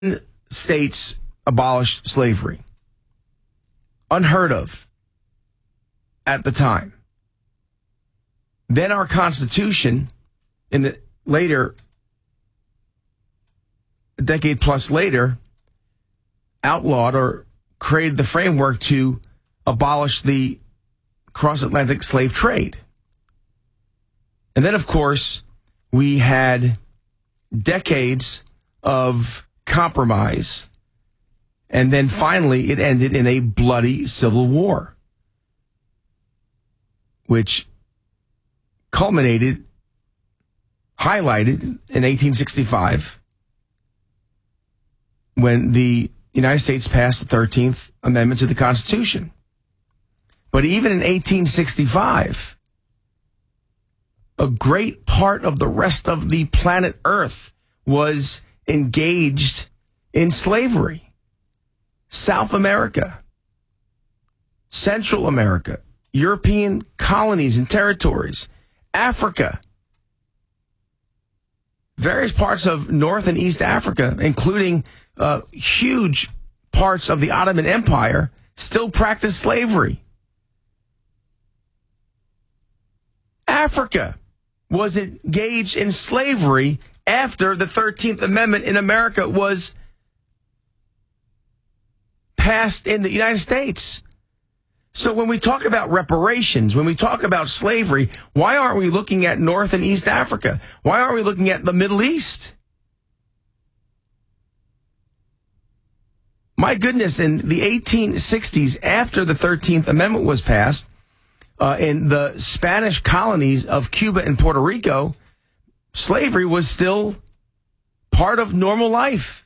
states abolished slavery. Unheard of at the time. Then our Constitution, in the later, a decade plus later, outlawed or created the framework to abolish the cross-Atlantic slave trade. And then, of course, we had decades of compromise. And then finally, it ended in a bloody civil war, which highlighted in 1865 when the United States passed the 13th Amendment to the Constitution. But even in 1865, a great part of the rest of the planet Earth was engaged in slavery. South America, Central America, European colonies and territories, Africa, various parts of North and East Africa, including huge parts of the Ottoman Empire, still practice slavery. Africa was engaged in slavery after the 13th Amendment in America was passed in the United States. So when we talk about reparations, when we talk about slavery, why aren't we looking at North and East Africa? Why aren't we looking at the Middle East? My goodness, in the 1860s, after the 13th Amendment was passed, in the Spanish colonies of Cuba and Puerto Rico, slavery was still part of normal life.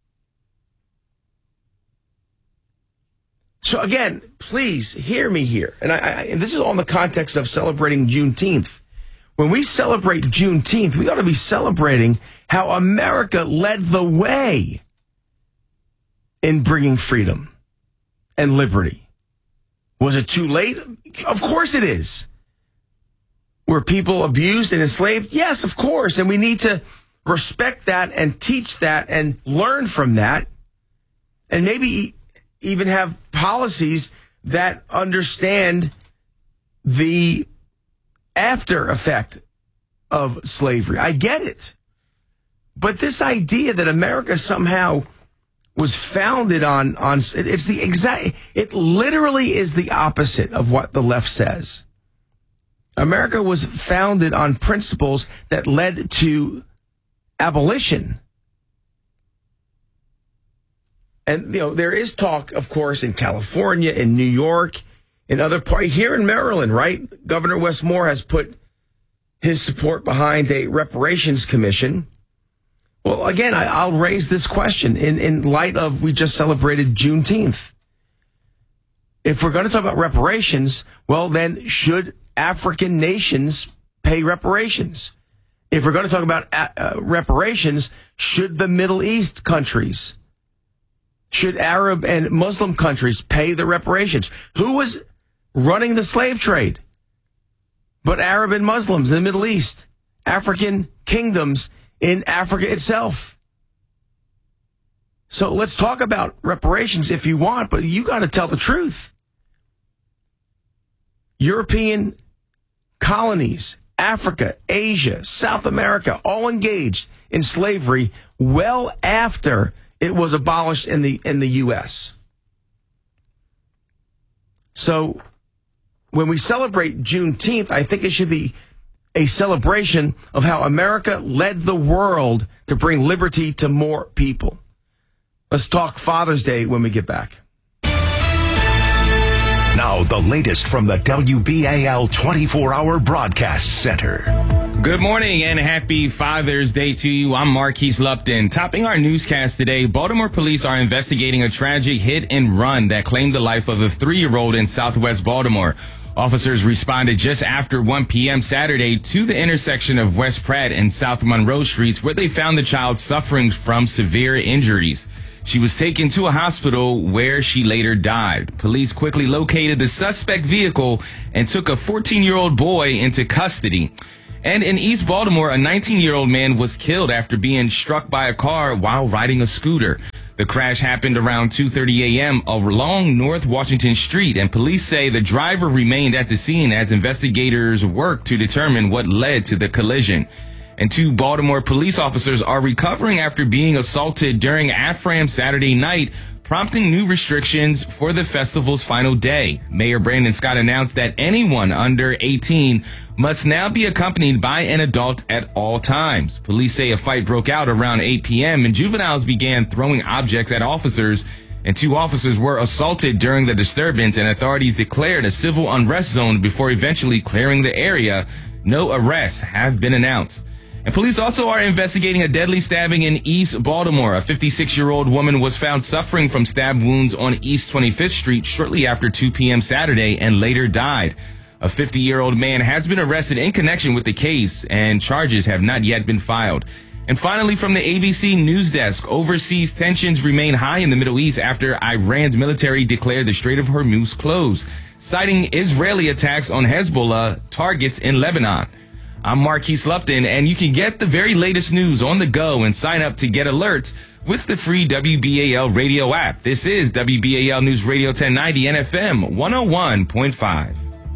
So again, please hear me here. And this is all in the context of celebrating Juneteenth. When we celebrate Juneteenth, we ought to be celebrating how America led the way in bringing freedom and liberty. Was it too late? Of course it is. Were people abused and enslaved? Yes, of course. And we need to respect that and teach that and learn from that. And maybe even have policies that understand the after effect of slavery. I get it. But this idea that America somehow was founded on it's the exact, it literally is the opposite of what the left says. America was founded on principles that led to abolition. And, there is talk, of course, in California, in New York, in other parts, here in Maryland, right? Governor Wes Moore has put his support behind a reparations commission. Well, again, I'll raise this question in light of we just celebrated Juneteenth. If we're going to talk about reparations, well, then should African nations pay reparations? If we're going to talk about reparations, should the Middle East countries, should Arab and Muslim countries pay the reparations? Who was running the slave trade but Arab and Muslims in the Middle East, African kingdoms in Africa itself? So let's talk about reparations if you want, but you got to tell the truth. European colonies, Africa, Asia, South America, all engaged in slavery well after it was abolished in the U.S. So when we celebrate Juneteenth, I think it should be a celebration of how America led the world to bring liberty to more people. Let's talk Father's Day when we get back. Now, the latest from the WBAL 24-hour broadcast center. Good morning and happy Father's Day to you. I'm Marquise Lupton. Topping our newscast today, Baltimore police are investigating a tragic hit and run that claimed the life of a 3-year-old in southwest Baltimore. Officers responded just after 1 p.m. Saturday to the intersection of West Pratt and South Monroe Streets, where they found the child suffering from severe injuries. She was taken to a hospital where she later died. Police quickly located the suspect vehicle and took a 14-year-old boy into custody. And in East Baltimore, a 19-year-old man was killed after being struck by a car while riding a scooter. The crash happened around 2:30 a.m. along North Washington Street, and police say the driver remained at the scene as investigators worked to determine what led to the collision. And 2 Baltimore police officers are recovering after being assaulted during AFRAM Saturday night, prompting new restrictions for the festival's final day. Mayor Brandon Scott announced that anyone under 18 must now be accompanied by an adult at all times. Police say a fight broke out around 8 p.m. and juveniles began throwing objects at officers, and 2 officers were assaulted during the disturbance, and authorities declared a civil unrest zone before eventually clearing the area. No arrests have been announced. And police also are investigating a deadly stabbing in East Baltimore. A 56-year-old woman was found suffering from stab wounds on East 25th Street shortly after 2 p.m. Saturday and later died. A 50-year-old man has been arrested in connection with the case, and charges have not yet been filed. And finally, from the ABC News Desk, overseas tensions remain high in the Middle East after Iran's military declared the Strait of Hormuz closed, citing Israeli attacks on Hezbollah targets in Lebanon. I'm Marquise Lupton, and you can get the very latest news on the go and sign up to get alerts with the free WBAL radio app. This is WBAL News Radio 1090 and FM 101.5.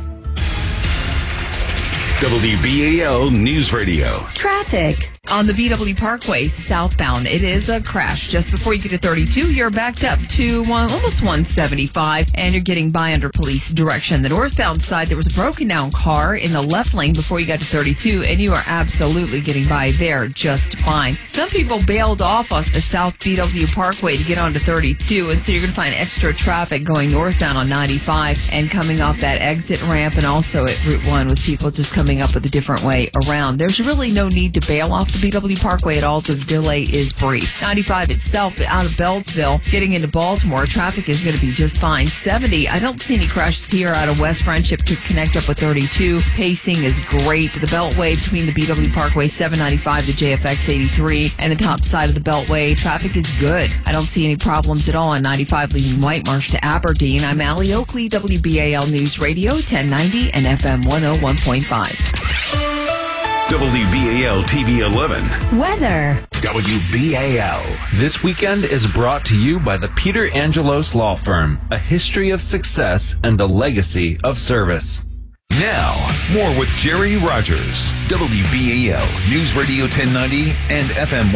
WBAL News Radio. Traffic. On the BW Parkway southbound, it is a crash. Just before you get to 32, you're backed up to almost 175, and you're getting by under police direction. The northbound side, there was a broken down car in the left lane before you got to 32, and you are absolutely getting by there just fine. Some people bailed off the South BW Parkway to get onto 32, and so you're going to find extra traffic going northbound on 95 and coming off that exit ramp, and also at Route 1 with people just coming up with a different way around. There's really no need to bail off the BW Parkway at all. The delay is brief. 95 itself out of Beltsville, getting into Baltimore, traffic is going to be just fine. 70, I don't see any crashes here out of West Friendship to connect up with 32. Pacing is great. The Beltway between the BW Parkway 795, the JFX 83, and the top side of the Beltway, traffic is good. I don't see any problems at all on 95 leaving White Marsh to Aberdeen. I'm Allie Oakley, WBAL News Radio 1090 and FM 101.5. WBAL TV 11. Weather. WBAL. This weekend is brought to you by the Peter Angelos Law Firm, a history of success and a legacy of service. Now, more with Jerry Rogers, WBAL News Radio 1090 and FM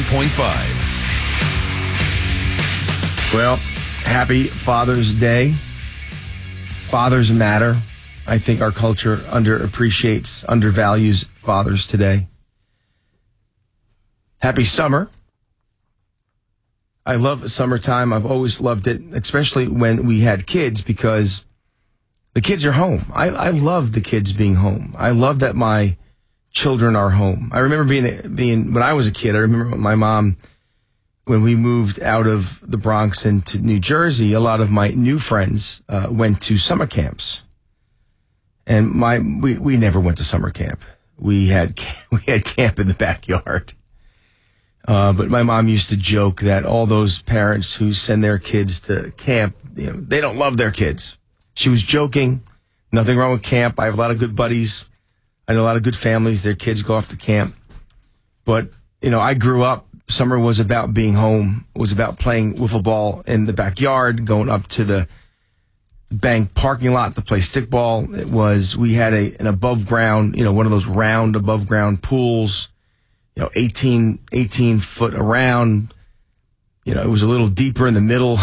101.5. Well, happy Father's Day. Fathers matter. I think our culture underappreciates, undervalues fathers today. Happy summer. I love summertime. I've always loved it, especially when we had kids, because the kids are home. I love the kids being home. I love that my children are home. I remember being when I was a kid, I remember my mom, when we moved out of the Bronx into New Jersey, a lot of my new friends went to summer camps. And we never went to summer camp. We had camp in the backyard. But my mom used to joke that all those parents who send their kids to camp, they don't love their kids. She was joking. Nothing wrong with camp. I have a lot of good buddies. I know a lot of good families. Their kids go off to camp. But, I grew up. Summer was about being home. It was about playing wiffle ball in the backyard, going up to the bank parking lot to play stickball. We had an above ground, one of those round above ground pools, 18 foot around. It was a little deeper in the middle.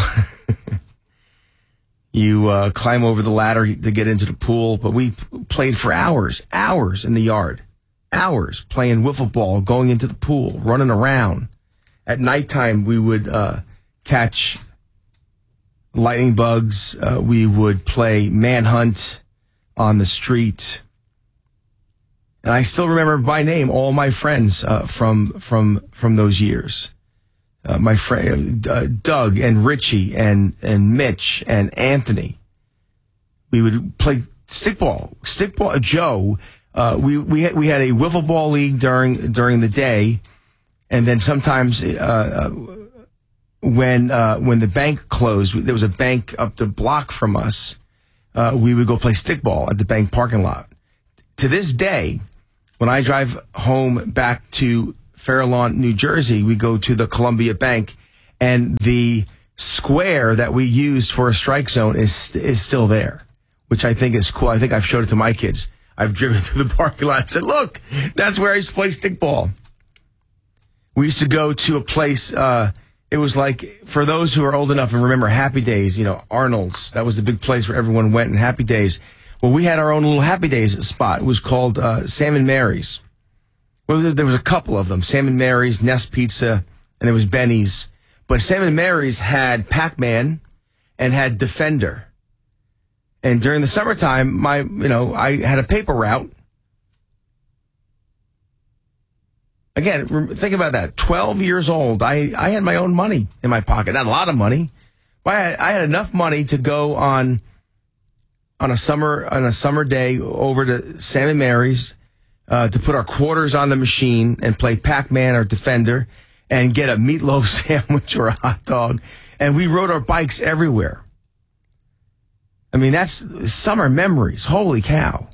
You climb over the ladder to get into the pool, but we played for hours in the yard, hours playing wiffle ball, going into the pool, running around. At nighttime, we would catch lightning bugs. We would play manhunt on the street. And I still remember by name all my friends from those years. My friend Doug and Richie and Mitch and Anthony. We would play stickball. Joe. We had a wiffle ball league during the day, and then sometimes when the bank closed, there was a bank up the block from us. We would go play stickball at the bank parking lot. To this day, When I drive home back to Fair Lawn, New Jersey, we go to the Columbia Bank, and the square that we used for a strike zone is still there, which I think is cool. I think I've showed it to my kids. I've driven through the parking lot and said, look, that's where I used to play stickball. We used to go to a place, it was like, for those who are old enough and remember Happy Days, Arnold's. That was the big place where everyone went in Happy Days. Well, we had our own little Happy Days spot. It was called Sam and Mary's. Well, there was a couple of them, Sam and Mary's, Nest Pizza, and it was Benny's. But Sam and Mary's had Pac-Man and had Defender. And during the summertime, I had a paper route. Again, think about that. 12 years old, I had my own money in my pocket. Not a lot of money, but I had enough money to go on a summer day over to Sam and Mary's to put our quarters on the machine and play Pac-Man or Defender and get a meatloaf sandwich or a hot dog. And we rode our bikes everywhere. I mean, that's summer memories. Holy cow.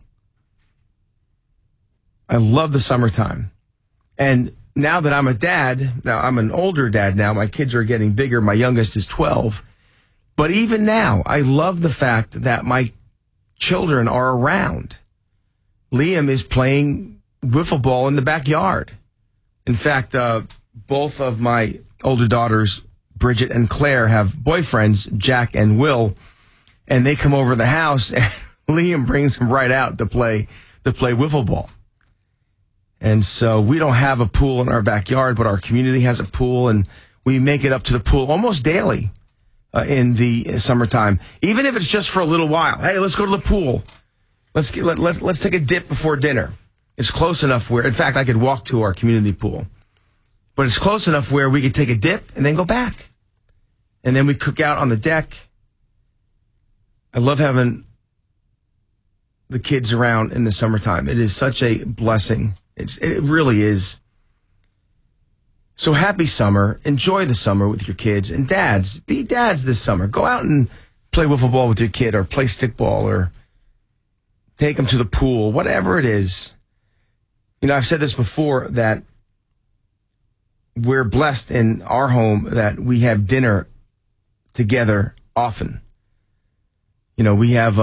I love the summertime. And now that I'm a dad, now I'm an older dad now, my kids are getting bigger. My youngest is 12. But even now, I love the fact that my children are around. Liam is playing wiffle ball in the backyard. In fact, both of my older daughters, Bridget and Claire, have boyfriends, Jack and Will, and they come over to the house, and Liam brings them right out to play wiffle ball. And so we don't have a pool in our backyard, but our community has a pool, and we make it up to the pool almost daily in the summertime, even if it's just for a little while. Hey, let's go to the pool. Let's take a dip before dinner. It's close enough where, in fact, I could walk to our community pool, but it's close enough where we could take a dip and then go back, and then we cook out on the deck. I love having the kids around in the summertime. It is such a blessing. It really is. So happy summer. Enjoy the summer with your kids. And dads, be dads this summer. Go out and play wiffle ball with your kid or play stickball or take them to the pool, whatever it is. I've said this before, that we're blessed in our home that we have dinner together often. We have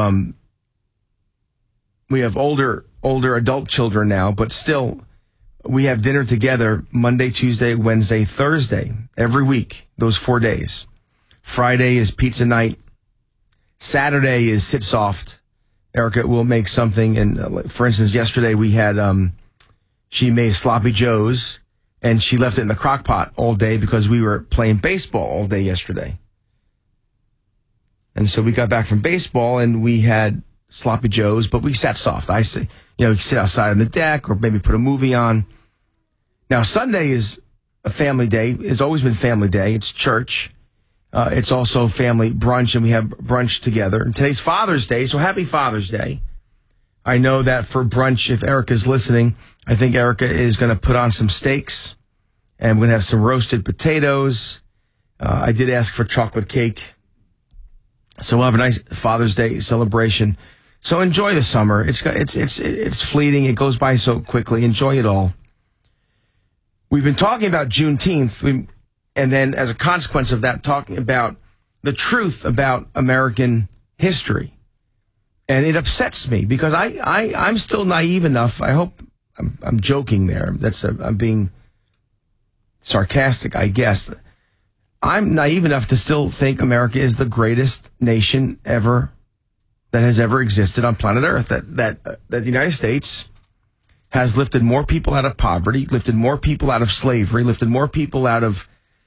older adult children now, but still we have dinner together Monday, Tuesday, Wednesday, Thursday, every week, those 4 days. Friday is pizza night. Saturday is sit soft. Erica will make something. And for instance, yesterday we had, she made sloppy joes and she left it in the crock pot all day because we were playing baseball all day yesterday. And so we got back from baseball and we had sloppy joes, but we sat soft. I say, you sit outside on the deck or maybe put a movie on. Now, Sunday is a family day. It's always been family day. It's church. It's also family brunch, and we have brunch together. And today's Father's Day, so happy Father's Day. I know that for brunch, if Erica's listening, I think Erica is going to put on some steaks, and we're going to have some roasted potatoes. I did ask for chocolate cake. So we'll have a nice Father's Day celebration. So enjoy the summer. It's fleeting. It goes by so quickly. Enjoy it all. We've been talking about Juneteenth, and then as a consequence of that, talking about the truth about American history. And it upsets me because I'm still naive enough. I hope I'm joking there. I'm being sarcastic, I guess. I'm naive enough to still think America is the greatest nation ever that has ever existed on planet Earth. That the United States has lifted more people out of poverty, lifted more people out of slavery, lifted more people out of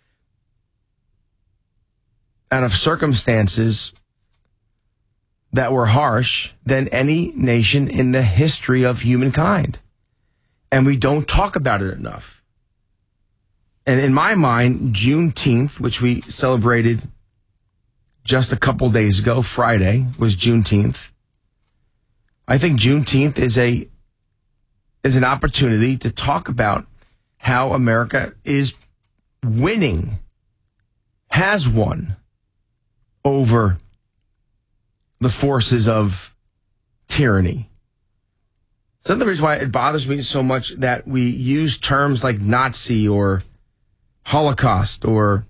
circumstances that were harsh than any nation in the history of humankind. And we don't talk about it enough. And in my mind, Juneteenth, which we celebrated just a couple days ago, Friday was Juneteenth. I think Juneteenth is an opportunity to talk about how America is winning, has won over the forces of tyranny. It's another reason why it bothers me so much that we use terms like Nazi or Holocaust or,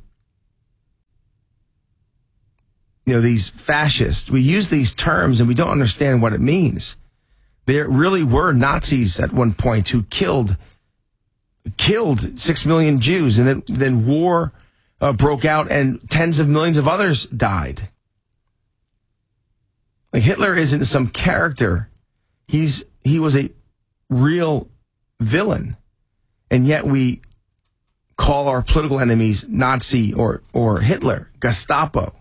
these fascists. We use these terms and we don't understand what it means. There really were Nazis at one point who killed 6 million Jews, and then war broke out and tens of millions of others died. Like, Hitler isn't some character. He was a real villain, and yet we call our political enemies Nazi or Hitler, Gestapo.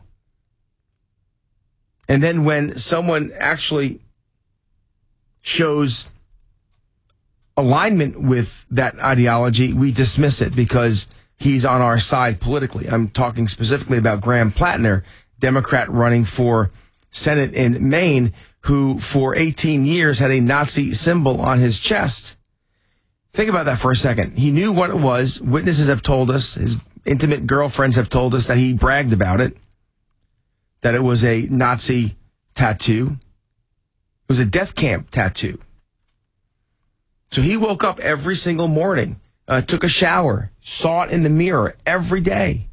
And then when someone actually shows alignment with that ideology, we dismiss it because he's on our side politically. I'm talking specifically about Graham Plattner, Democrat running for Senate in Maine, who for 18 years had a Nazi symbol on his chest. Think about that for a second. He knew what it was. Witnesses have told us, his intimate girlfriends have told us that he bragged about it, that it was a Nazi tattoo. It was a death camp tattoo. So he woke up every single morning, took a shower, saw it in the mirror every day.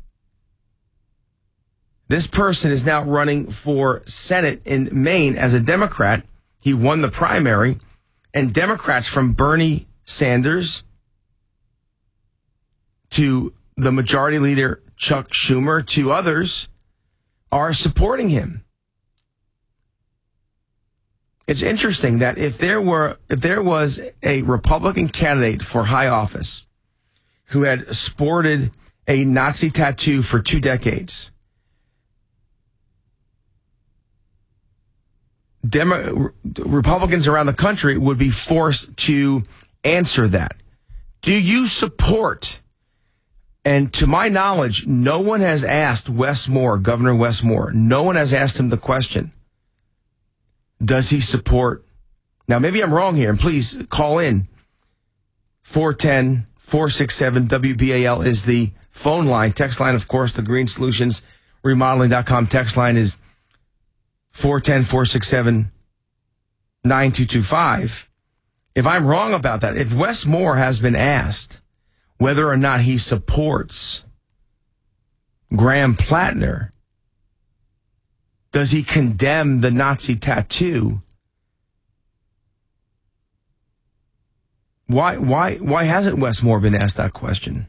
This person is now running for Senate in Maine as a Democrat. He won the primary, and Democrats from Bernie Sanders to the majority leader Chuck Schumer to others are supporting him. It's interesting that if there was a Republican candidate for high office who had sported a Nazi tattoo for 2 decades, Republicans around the country would be forced to answer that. Do you support? And to my knowledge, no one has asked Wes Moore, Governor Wes Moore, no one has asked him the question, does he support? Now, maybe I'm wrong here, and please call in. 410-467-WBAL is the phone line. Text line, of course, the GreenSolutionsRemodeling.com text line is 410-467-9225. If I'm wrong about that, if Wes Moore has been asked whether or not he supports Graham Plattner, does he condemn the Nazi tattoo? Why hasn't Wes Moore been asked that question?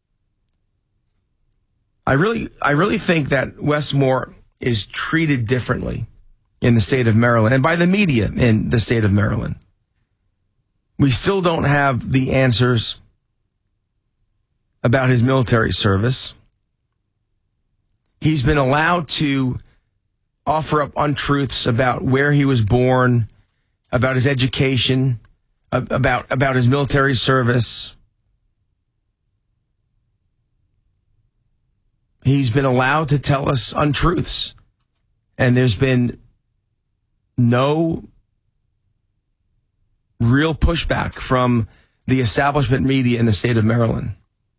I really think that Wes Moore is treated differently in the state of Maryland and by the media in the state of Maryland. We still don't have the answers about his military service. He's been allowed to offer up untruths about where he was born, about his education, about his military service. He's been allowed to tell us untruths, and there's been no real pushback from the establishment media in the state of Maryland.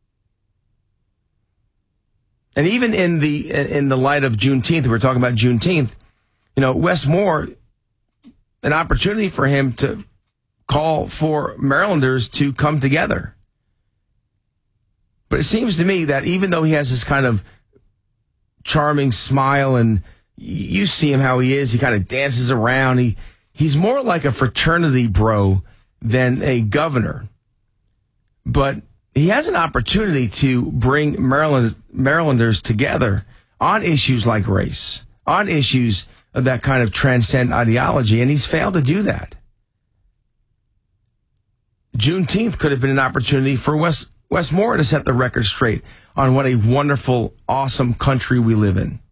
And even in the light of Juneteenth, we're talking about Juneteenth, Wes Moore, an opportunity for him to call for Marylanders to come together. But it seems to me that even though he has this kind of charming smile, and you see him how he is, he kind of dances around, he's more like a fraternity bro than a governor. But he has an opportunity to bring Marylanders together on issues like race, on issues that kind of transcend ideology, and he's failed to do that. Juneteenth could have been an opportunity for Wes Moore to set the record straight on what a wonderful, awesome country we live in.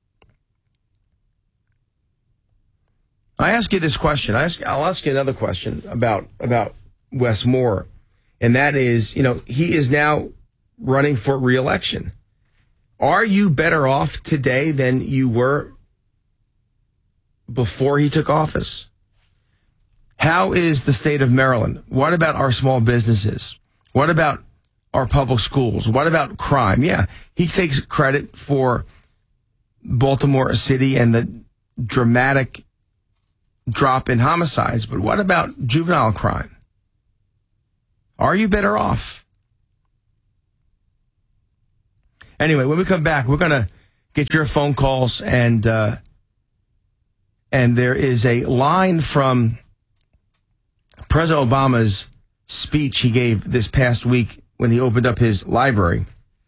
I ask you this question. I'll ask you another question about Wes Moore, and that is, he is now running for re-election. Are you better off today than you were before he took office? How is the state of Maryland? What about our small businesses? What about our public schools? What about crime? Yeah, he takes credit for Baltimore City and the dramatic drop in homicides, but what about juvenile crime? Are you better off? Anyway, when we come back, we're going to get your phone calls, and there is a line from President Obama's speech he gave this past week when he opened up his library,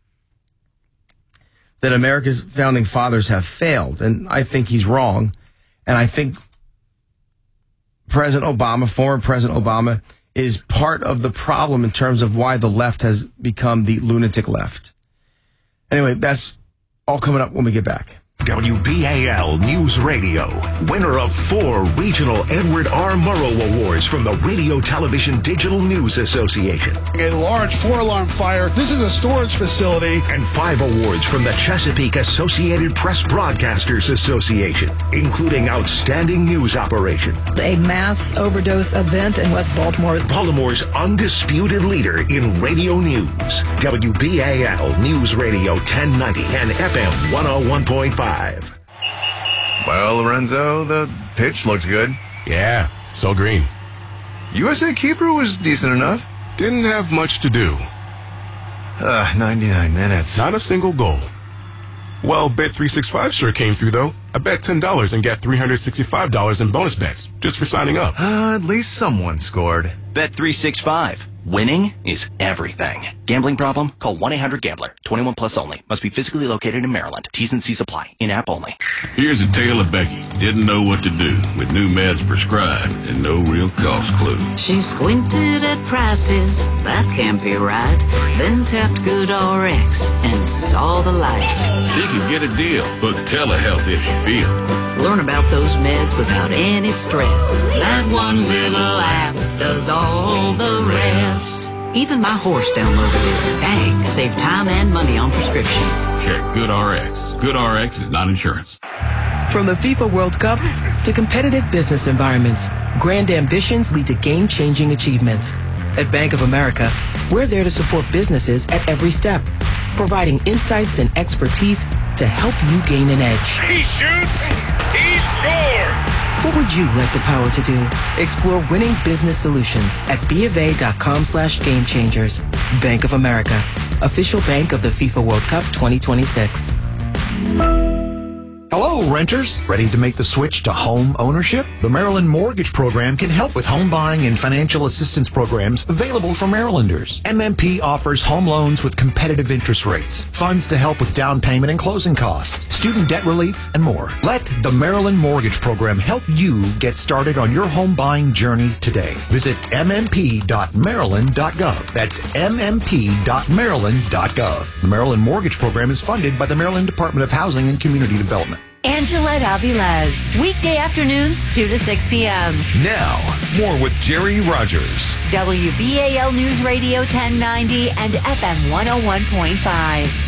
that America's founding fathers have failed. And I think he's wrong. And I think President Obama, former President Obama, is part of the problem in terms of why the left has become the lunatic left. Anyway, that's all coming up when we get back. WBAL News Radio, winner of 4 regional Edward R. Murrow Awards from the Radio Television Digital News Association. A large 4-alarm fire. This is a storage facility. And 5 awards from the Chesapeake Associated Press Broadcasters Association, including Outstanding News Operation. A mass overdose event in West Baltimore. Baltimore's undisputed leader in radio news. WBAL News Radio 1090 and FM 101.5. Well, Lorenzo, the pitch looked good. Yeah, so green. USA keeper was decent enough. Didn't have much to do. 99 minutes. Not a single goal. Well, Bet365 sure came through, though. I bet $10 and got $365 in bonus bets just for signing up. At least someone scored. Bet365. Winning is everything. Gambling problem? Call 1-800-GAMBLER. 21 plus only. Must be physically located in Maryland. T's and C's apply. In-app only. Here's a tale of Becky. Didn't know what to do with new meds prescribed and no real cost clue. She squinted at prices. That can't be right. Then tapped GoodRx and saw the light. She could get a deal. Book telehealth if she feels. Learn about those meds without any stress. That one little app does all the rest. Even my horse downloaded it. Dang, save time and money on prescriptions. Check GoodRx. GoodRx is not insurance. From the FIFA World Cup to competitive business environments, grand ambitions lead to game-changing achievements. At Bank of America, we're there to support businesses at every step, providing insights and expertise to help you gain an edge. He shoots, he scores! What would you like the power to do? Explore winning business solutions at BofA.com/gamechangers. Bank of America, official bank of the FIFA World Cup 2026. Hello, renters. Ready to make the switch to home ownership? The Maryland Mortgage Program can help with home buying and financial assistance programs available for Marylanders. MMP offers home loans with competitive interest rates, funds to help with down payment and closing costs, student debt relief, and more. Let the Maryland Mortgage Program help you get started on your home buying journey today. Visit mmp.maryland.gov. That's mmp.maryland.gov. The Maryland Mortgage Program is funded by the Maryland Department of Housing and Community Development. Angelette Avilés, weekday afternoons, 2 to 6 p.m. Now, more with Jerry Rogers. WBAL News Radio 1090 and FM 101.5.